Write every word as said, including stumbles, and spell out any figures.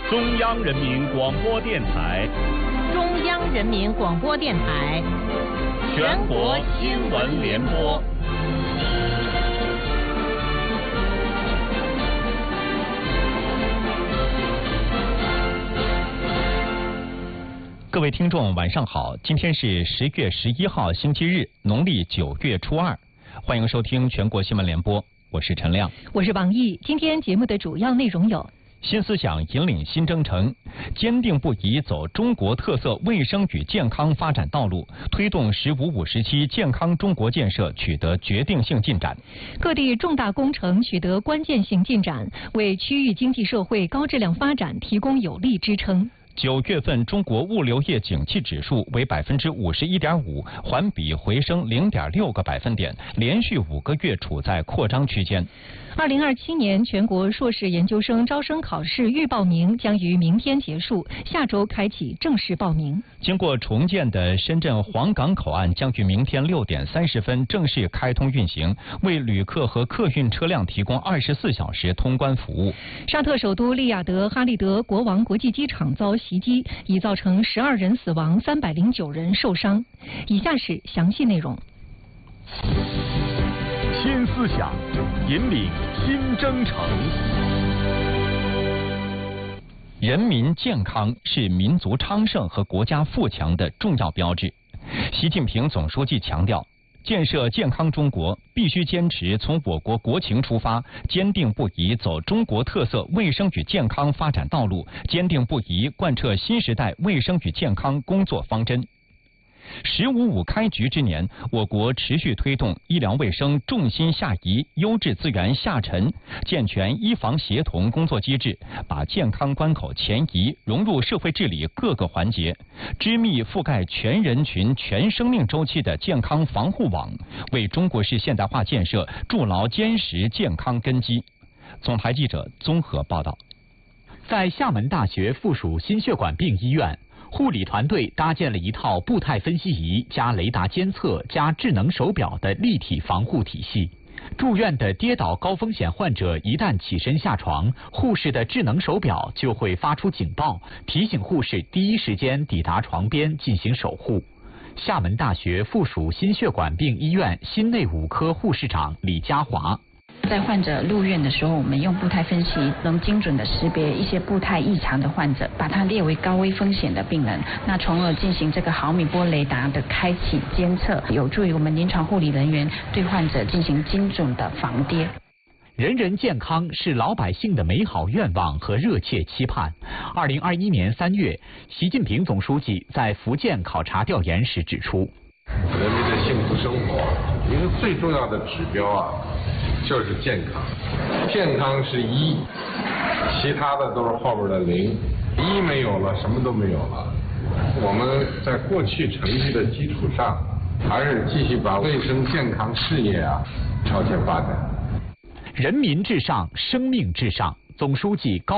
中央人民广播电台， 中央人民广播电台， 全国新闻联播。 各位听众，晚上好！今天是十月十一号，星期日，农历九月初二，欢迎收听全国新闻联播，我是陈亮， 我是王毅。今天节目的主要内容有： 新思想引领新征程，坚定不移走中国特色卫生与健康发展道路，推动“十五五”时期健康中国建设取得决定性进展。 各地重大工程取得关键性进展，为区域经济社会高质量发展提供有力支撑。 九月份中国物流业景气指数为百分之五十一点五，环比回升零点六个百分点，连续五个月处在扩张区间。 二零二七年全国硕士研究生招生考试预报名将于明天结束，下周开启正式报名。 经过重建的深圳黄港口岸将于明天六点三十分正式开通运行，为旅客和客运车辆提供二十四小时通关服务。 沙特首都利雅得哈利德国王国际机场遭袭击，已造成十二人死亡，三百零九人受伤。以下是详细内容。 新思想引领新征程。 人民健康是民族昌盛和国家富强的重要标志。习近平总书记强调，建设健康中国必须坚持从我国国情出发，坚定不移走中国特色卫生与健康发展道路，坚定不移贯彻新时代卫生与健康工作方针。十五五开局之年，我国持续推动医疗卫生重心下移、优质资源下沉，健全医防协同工作机制，把健康关口前移融入社会治理各个环节，织密覆盖全人群、全生命周期的健康防护网，为中国式现代化建设筑牢坚实健康根基。总台记者综合报道。 在厦门大学附属心血管病医院，护理团队搭建了一套步态分析仪加雷达监测加智能手表的立体防护体系。住院的跌倒高风险患者一旦起身下床，护士的智能手表就会发出警报，提醒护士第一时间抵达床边进行守护。厦门大学附属心血管病医院心内五科护士长李家华。 在患者入院的时候，我们用步态分析能精准的识别一些步态异常的患者，把它列为高危风险的病人，那从而进行这个毫米波雷达的开启监测，有助于我们临床护理人员对患者进行精准的防跌。 人人健康是老百姓的美好愿望和热切期盼。二零二一年三月，习近平总书记在福建考察调研时指出， 人民的幸福生活一个最重要的指标啊，就是健康。健康是一，其他的都是后边的零。一没有了，什么都没有了。我们在过去成绩的基础上，还是继续把卫生健康事业啊朝前发展。 人民至上，生命至上。总书记高